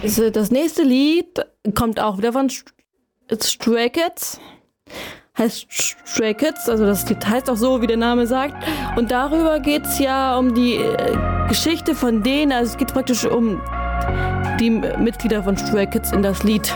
Das nächste Lied kommt auch wieder von Stray Kids. Heißt Stray Kids, also das Lied heißt auch so, wie der Name sagt. Und darüber geht es ja um die Geschichte von denen, also es geht praktisch um die Mitglieder von Stray Kids in das Lied.